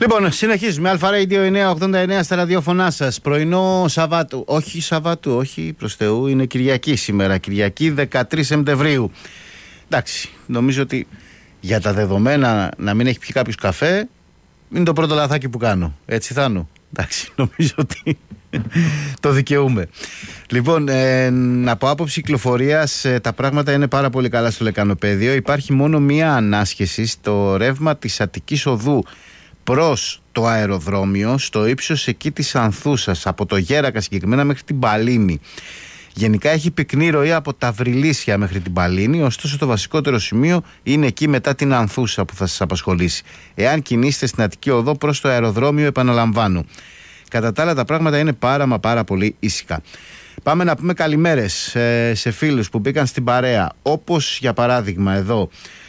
Λοιπόν, συνεχίζουμε. Αλφα-Radio 989 στα ραδιόφωνά σας. Πρωινό Σαββάτου. Όχι Σαββάτου, όχι προς Θεού. Είναι Κυριακή σήμερα. Κυριακή 13 Σεπτεμβρίου. Εντάξει, νομίζω ότι για τα δεδομένα να μην έχει πιει κάποιος καφέ είναι το πρώτο λαθάκι που κάνω. Έτσι θα είναι. Εντάξει, νομίζω ότι το δικαιούμαι. Λοιπόν, από άποψη κυκλοφορίας τα πράγματα είναι πάρα πολύ καλά στο Λεκανοπέδιο. Υπάρχει μόνο μία ανάσχεση στο ρεύμα της Αττικής Οδού προς το αεροδρόμιο, στο ύψος εκεί της Ανθούσας, από το Γέρακα συγκεκριμένα μέχρι την Παλίνη. Γενικά έχει πυκνή ροή από τα Βρυλίσια μέχρι την Παλίνη, ωστόσο το βασικότερο σημείο είναι εκεί μετά την Ανθούσα που θα σας απασχολήσει. Εάν κινείστε στην Αττική Οδό προς το αεροδρόμιο, επαναλαμβάνω. Κατά τα άλλα τα πράγματα είναι πάρα πολύ ήσυχα. Πάμε να πούμε καλημέρες σε φίλους που μπήκαν στην παρέα, όπως για παράδειγμα εδώ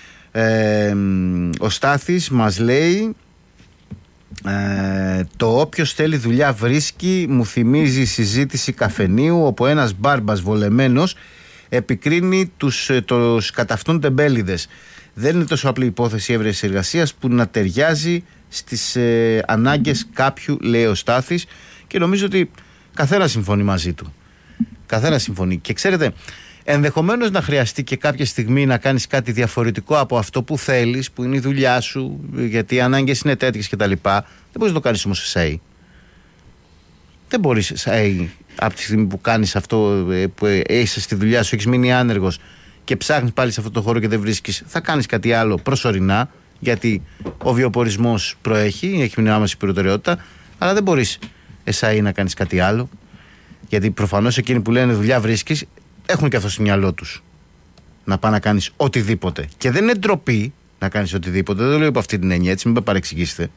ο Στάθης μας λέει το όποιος θέλει δουλειά βρίσκει. Μου θυμίζει συζήτηση καφενείου όπου ένας μπάρμπας βολεμένος επικρίνει τους κατά αυτόν τεμπέληδες. Δεν είναι τόσο απλή υπόθεση έβρεσης εργασίας που να ταιριάζει στις ανάγκες κάποιου, λέει ο Στάθης, και νομίζω ότι καθένας συμφωνεί μαζί του. Καθένας συμφωνεί. Και ξέρετε, ενδεχομένως να χρειαστεί και κάποια στιγμή να κάνεις κάτι διαφορετικό από αυτό που θέλεις, που είναι η δουλειά σου, γιατί οι ανάγκες είναι τέτοιες κτλ. Δεν μπορείς να το κάνεις όμως ΕΣΑΗ. Δεν μπορείς ΕΣΑΗ από τη στιγμή που κάνεις αυτό, που είσαι στη δουλειά σου, έχεις μείνει άνεργος και ψάχνεις πάλι σε αυτό το χώρο και δεν βρίσκεις. Θα κάνεις κάτι άλλο προσωρινά, γιατί ο βιοπορισμός προέχει, έχει μια άμεση προτεραιότητα, αλλά δεν μπορείς ΕΣΑΗ να κάνεις κάτι άλλο, γιατί προφανώς εκείνοι που λένε δουλειά βρίσκεις έχουν και αυτό στο μυαλό τους. Να πάνε να κάνεις οτιδήποτε. Και δεν είναι ντροπή να κάνεις οτιδήποτε. Δεν το λέω από αυτή την έννοια, έτσι, μην με παρεξηγήσετε.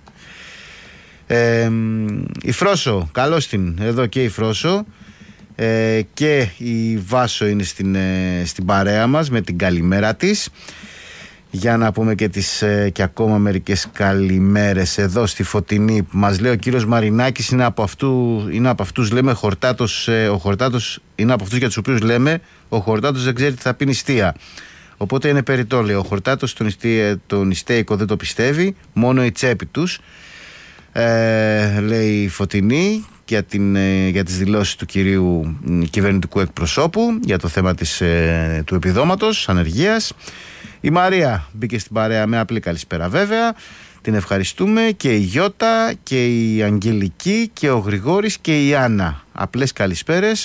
Η Φρόσο, καλώς την. Εδώ και η Φρόσο. Και η Βάσο είναι στην παρέα μας με την καλημέρα της. Για να πούμε και ακόμα μερικές καλημέρες εδώ στη Φωτεινή. Μας λέει ο κύριος Μαρινάκης είναι από αυτούς λέμε χορτάτος. Ο χορτάτος είναι από αυτούς για τους οποίους λέμε ο χορτάτος δεν ξέρει τι θα πει νηστεία. Οπότε είναι περιττό, λέει. Ο χορτάτος το νηστέικο δεν το πιστεύει, μόνο η τσέπη τους. Λέει η Φωτεινή για τις δηλώσεις του κυρίου κυβερνητικού εκπροσώπου για το θέμα του επιδόματος ανεργίας. Η Μαρία μπήκε στην παρέα με απλή καλησπέρα βέβαια. Την ευχαριστούμε. Και η Γιώτα και η Αγγελική και ο Γρηγόρης και η Άννα. Απλές καλησπέρες.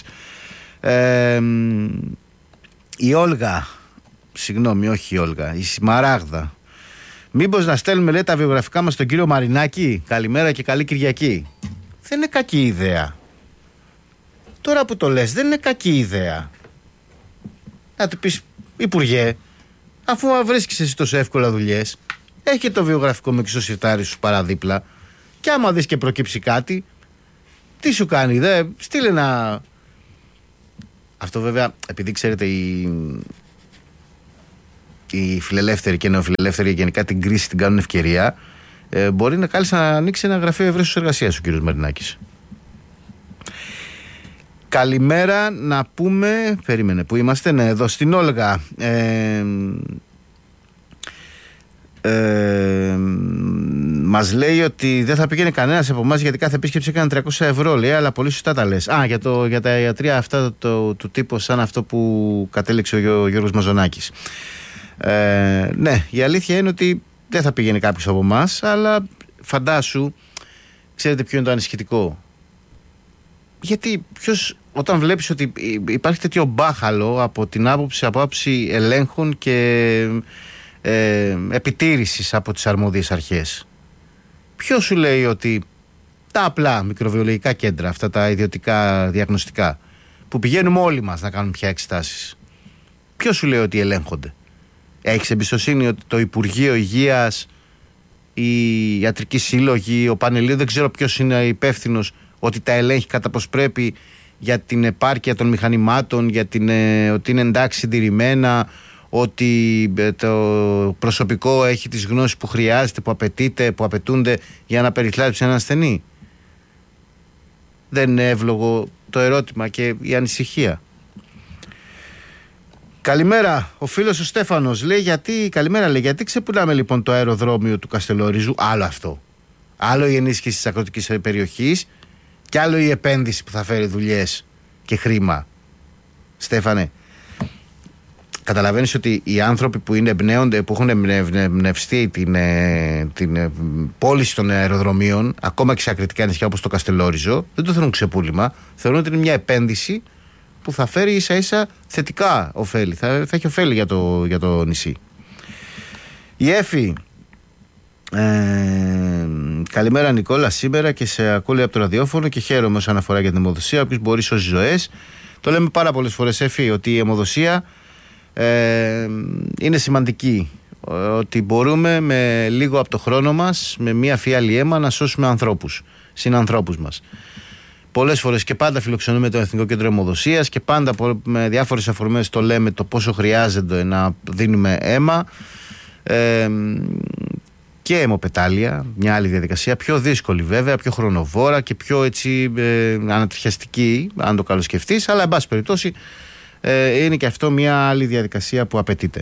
Η Όλγα, συγγνώμη, όχι η Όλγα, η Σμαράγδα. Μήπως να στέλνουμε, λέει, τα βιογραφικά μας στον κύριο Μαρινάκη. Καλημέρα και καλή Κυριακή. Δεν είναι κακή ιδέα. Τώρα που το λες, δεν είναι κακή ιδέα. Να του πεις, Υπουργέ, αφού βρίσκεις εσύ τόσο εύκολα δουλειές, έχει και το βιογραφικό με στο σιρτάρι σου παραδίπλα, και άμα δεις και προκύψει κάτι, τι σου κάνει, στείλε ένα. Αυτό βέβαια, επειδή ξέρετε οι φιλελεύθεροι και νεοφιλελεύθεροι γενικά την κρίση την κάνουν ευκαιρία, μπορεί να κάλεσε να ανοίξει ένα γραφείο ευρέσεως εργασίας ο κύριος Μαρινάκης. Καλημέρα να πούμε, περίμενε που είμαστε, ναι, εδώ στην Όλγα. Μας λέει ότι δεν θα πήγαινε κανένας από εμάς γιατί κάθε επίσκεψη έκανε 300 ευρώ, λέει, αλλά πολύ σωστά τα λες. Για τα ιατρία αυτά του τύπου σαν αυτό που κατέληξε ο Γιώργος Μαζονάκης. Ναι, η αλήθεια είναι ότι δεν θα πήγαινε κάποιος από εμάς, αλλά φαντάσου, ξέρετε ποιο είναι το ανησυχητικό? Γιατί όταν βλέπεις ότι υπάρχει τέτοιο μπάχαλο από την άποψη ελέγχων και επιτήρησης από τις αρμόδιες αρχές, ποιος σου λέει ότι τα απλά μικροβιολογικά κέντρα, αυτά τα ιδιωτικά διαγνωστικά που πηγαίνουμε όλοι μας να κάνουμε πια εξετάσεις, ποιος σου λέει ότι ελέγχονται? Έχεις εμπιστοσύνη ότι το Υπουργείο Υγείας, οι ιατρικοί σύλλογοι, ο Πανελλήνιος, δεν ξέρω ποιος είναι υπεύθυνος, ότι τα ελέγχει κατά πως πρέπει για την επάρκεια των μηχανημάτων, ότι είναι εντάξει συντηρημένα, ότι το προσωπικό έχει τις γνώσεις που χρειάζεται, που απαιτούνται για να περιθλάψει έναν ασθενή? Δεν είναι εύλογο το ερώτημα και η ανησυχία? Καλημέρα, ο φίλος ο Στέφανος λέει γιατί ξεπουλάμε λοιπόν το αεροδρόμιο του Καστελόριζου? Άλλο η ενίσχυση της αγροτικής περιοχής και άλλο η επένδυση που θα φέρει δουλειές και χρήμα. Στέφανε, καταλαβαίνεις ότι οι άνθρωποι που είναι που έχουν εμπνευστεί την πώληση των αεροδρομίων, ακόμα και σε ακριτικά νησιά όπως το Καστελόριζο, δεν το θέλουν ξεπούλημα. Θεωρούν ότι είναι μια επένδυση που θα φέρει ίσα ίσα θετικά ωφέλη. Θα έχει ωφέλη για το νησί. Η Έφη, καλημέρα Νικόλα, σήμερα και σε ακούω από το ραδιόφωνο και χαίρομαι όσον αφορά για την αιμοδοσία. Όποιος μπορεί σώσει ζωές. Το λέμε πάρα πολλές φορές, Έφη, ότι η αιμοδοσία είναι σημαντική. Ότι μπορούμε με λίγο από το χρόνο μας, με μία φιάλη αίμα, να σώσουμε ανθρώπους, συνανθρώπους μας. Πολλές φορές και πάντα φιλοξενούμε το Εθνικό Κέντρο Αιμοδοσίας και πάντα με διάφορες αφορμές το λέμε το πόσο χρειάζεται να δίνουμε αίμα. Και αιμοπετάλια, μια άλλη διαδικασία, πιο δύσκολη βέβαια, πιο χρονοβόρα και πιο έτσι ανατριχιαστική, αν το καλοσκεφτείς, αλλά εν πάση περιπτώσει είναι και αυτό μια άλλη διαδικασία που απαιτείται.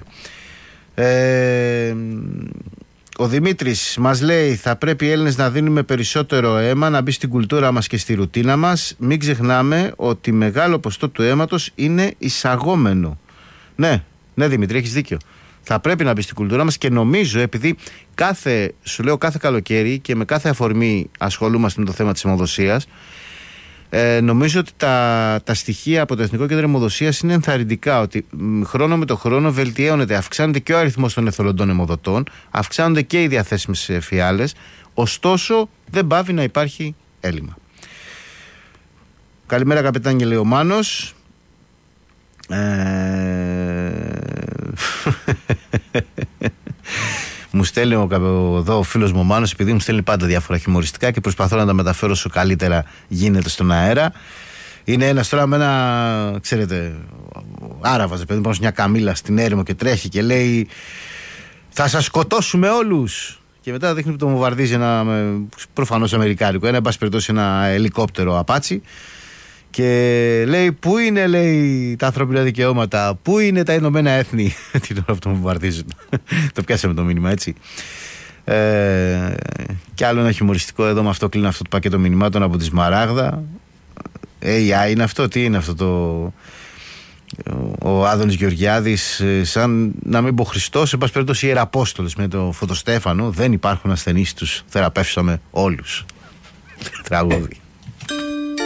Ο Δημήτρης μας λέει, θα πρέπει οι Έλληνες να δίνουμε περισσότερο αίμα, να μπει στην κουλτούρα μας και στη ρουτίνα μας. Μην ξεχνάμε ότι μεγάλο ποστό του αίματος είναι εισαγόμενο. Ναι Δημήτρη, έχεις δίκιο. Θα πρέπει να μπει στην κουλτούρα μας και νομίζω, επειδή σου λέω κάθε καλοκαίρι και με κάθε αφορμή ασχολούμαστε με το θέμα της αιμοδοσίας, νομίζω ότι τα στοιχεία από το Εθνικό Κέντρο Αιμοδοσίας είναι ενθαρρυντικά, ότι χρόνο με το χρόνο βελτιώνεται, αυξάνεται και ο αριθμός των εθελοντών αιμοδοτών, αυξάνονται και οι διαθέσιμες φιάλες, ωστόσο δεν πάβει να υπάρχει έλλειμμα. Καλημέρα καπετάνιε, λέει ο Μάνος. Μου στέλνει εδώ ο φίλος μου ο Μάνος, επειδή μου στέλνει πάντα διάφορα χιουμοριστικά και προσπαθώ να τα μεταφέρω όσο καλύτερα γίνεται στον αέρα. Είναι ένας τώρα με ένα, ξέρετε, Άραβας, παιδί, πάνω σε μια καμήλα στην έρημο και τρέχει και λέει, θα σας σκοτώσουμε όλους. Και μετά δείχνει που το βομβαρδίζει ένα, προφανώς αμερικάνικο, εν πάση περιπτώσει ένα ελικόπτερο Απάτσι. Και λέει, πού είναι, λέει, τα ανθρώπινα δικαιώματα, πού είναι τα Ηνωμένα Έθνη, την ώρα που το βομβαρδίζουν. Το πιάσαμε το μήνυμα, έτσι. Και άλλο ένα χιουμοριστικό εδώ, με αυτό κλείνω αυτό το πακέτο μηνυμάτων από τη Σμαράγδα. AI είναι αυτό, τι είναι αυτό το... Ο Άδωνης Γεωργιάδης, σαν να μην πω Χριστός, εν πάση περιπτώσει Ιεραπόστολος με το Φωτοστέφανο, δεν υπάρχουν ασθενείς, τους θεραπεύσαμε όλους. Τραγούδι.